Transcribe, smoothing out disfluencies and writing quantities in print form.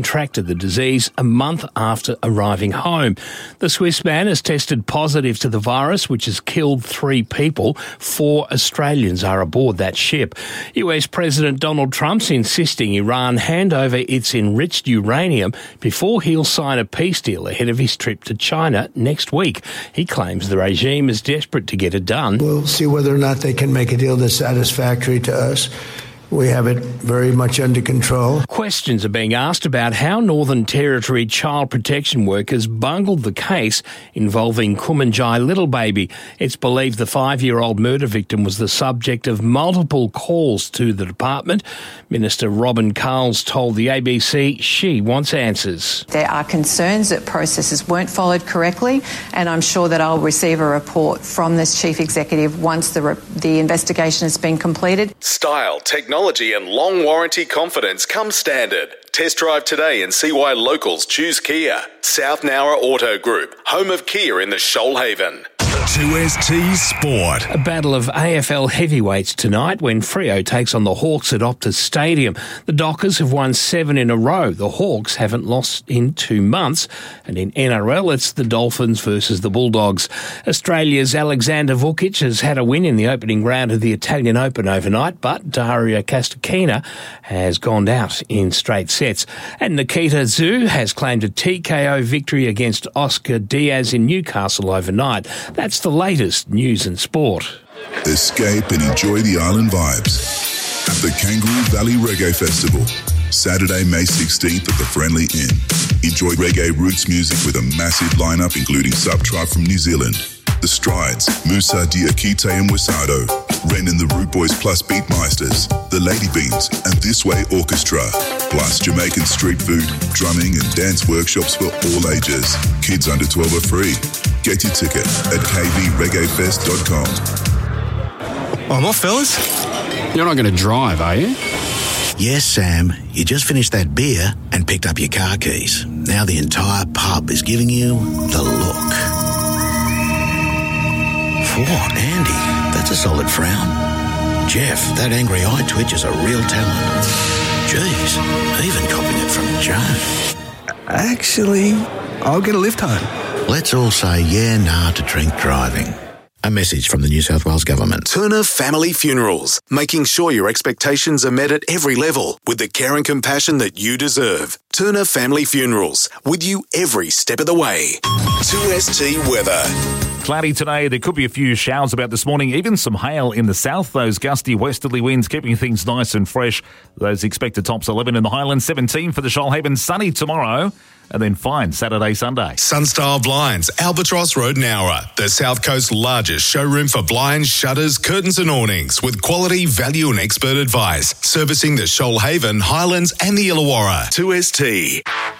contracted the disease a month after arriving home. The Swiss man has tested positive to the virus, which has killed 3 people. 4 Australians are aboard that ship. US President Donald Trump's insisting Iran hand over its enriched uranium before he'll sign a peace deal ahead of his trip to China next week. He claims the regime is desperate to get it done. We'll see whether or not they can make a deal that's satisfactory to us. We have it very much under control. Questions are being asked about how Northern Territory child protection workers bungled the case involving Kumanjai little baby. It's believed the 5-year-old murder victim was the subject of multiple calls to the department. Minister Robin Karls told the ABC she wants answers. There are concerns that processes weren't followed correctly, and I'm sure that I'll receive a report from this Chief Executive once the investigation has been completed. Style, technology and long warranty confidence come standard. Test drive today and see why locals choose Kia. South Nowra Auto Group, home of Kia in the Shoalhaven. 2ST Sport. A battle of AFL heavyweights tonight when Freo takes on the Hawks at Optus Stadium. The Dockers have won 7 in a row. The Hawks haven't lost in 2 months. And in NRL, it's the Dolphins versus the Bulldogs. Australia's Alexander Vukic has had a win in the opening round of the Italian Open overnight, but Daria Kasatkina has gone out in straight sets. And Nikita Tszyu has claimed a TKO victory against Oscar Diaz in Newcastle overnight. That's the latest news and sport. Escape and enjoy the island vibes at the Kangaroo Valley Reggae Festival, Saturday, May 16th at the Friendly Inn. Enjoy reggae roots music with a massive lineup including Subtribe from New Zealand, The Strides, Musa Diakite and Wasado, Ren and the Root Boys plus Beatmeisters, The Lady Beans and This Way Orchestra, plus Jamaican street food, drumming and dance workshops for all ages. Kids under 12 are free. Get your ticket at kvreggaefest.com. Oh, what, fellas? You're not going to drive, are you? Yes, Sam. You just finished that beer and picked up your car keys. Now the entire pub is giving you the look. Whoa, Andy, that's a solid frown. Jeff, that angry eye twitch is a real talent. Jeez, even copying it from Joe. Actually, I'll get a lift home. Let's all say yeah, nah to drink driving. A message from the New South Wales Government. Turner Family Funerals, making sure your expectations are met at every level with the care and compassion that you deserve. Turner Family Funerals, with you every step of the way. 2ST Weather. Cloudy today. There could be a few showers about this morning, even some hail in the south. Those gusty westerly winds keeping things nice and fresh. Those expected tops 11 in the Highlands, 17 for the Shoalhaven. Sunny tomorrow, and then fine Saturday, Sunday. Sunstyle Blinds, Albatross Road, Nowra. The South Coast's largest showroom for blinds, shutters, curtains and awnings with quality, value and expert advice. Servicing the Shoalhaven, Highlands and the Illawarra. 2ST.